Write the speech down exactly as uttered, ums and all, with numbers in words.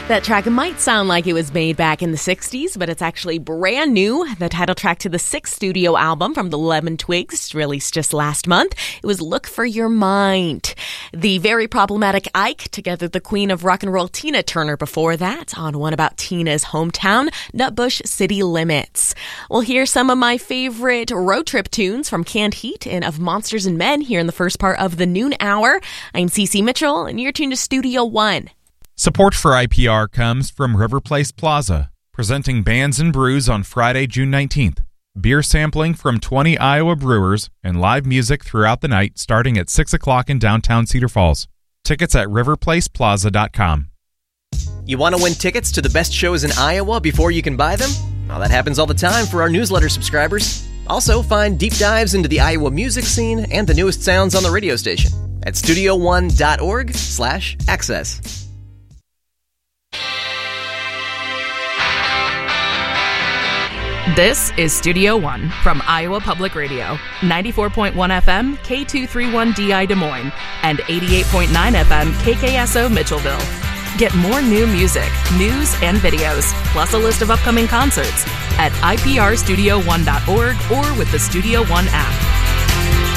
That track might sound like it was made back in the sixties, but it's actually brand new. The title track to the sixth studio album from the Lemon Twigs, released just last month. It was Look for Your Mind. The very problematic Ike, together the queen of rock and roll Tina Turner before that, on one about Tina's hometown, Nutbush City Limits. We'll hear some of my favorite road trip tunes from Canned Heat and Of Monsters and Men here in the first part of the noon hour. I'm Cece Mitchell, and you're tuned to Studio One. Support for I P R comes from River Place Plaza, presenting Bands and Brews on Friday, June nineteenth. Beer sampling from twenty Iowa brewers and live music throughout the night starting at six o'clock in downtown Cedar Falls. Tickets at river place plaza dot com. You want to win tickets to the best shows in Iowa before you can buy them? Well, that happens all the time for our newsletter subscribers. Also, find deep dives into the Iowa music scene and the newest sounds on the radio station at studio one dot org slash access. This is Studio One from Iowa Public Radio, ninety-four point one F M, K two thirty-one D I Des Moines, and eighty-eight point nine F M, K K S O Mitchellville. Get more new music, news, and videos, plus a list of upcoming concerts at I P R studio one dot org or with the Studio One app.